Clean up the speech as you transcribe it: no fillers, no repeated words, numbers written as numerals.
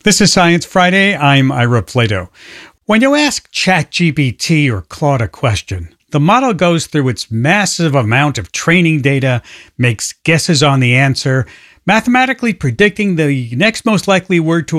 This is Science Friday. I'm Ira Plato. When you ask ChatGPT or Claude a question, the model goes through its massive amount of training data, makes guesses on the answer, mathematically predicting the next most likely word to